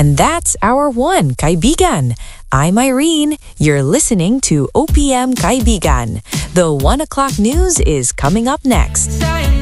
And that's our one, Kaibigan. I'm Irene. You're listening to OPM Kaibigan. The 1 o'clock news is coming up next.